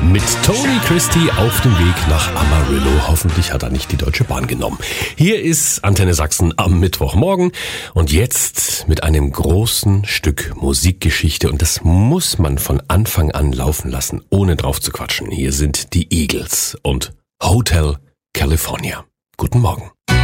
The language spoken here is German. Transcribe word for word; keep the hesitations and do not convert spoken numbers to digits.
Mit Tony Christie auf dem Weg nach Amarillo. Hoffentlich hat er nicht die Deutsche Bahn genommen. Hier ist Antenne Sachsen am Mittwochmorgen und jetzt mit einem großen Stück Musikgeschichte. Und das muss man von Anfang an laufen lassen, ohne drauf zu quatschen. Hier sind die Eagles und Hotel California. Guten Morgen.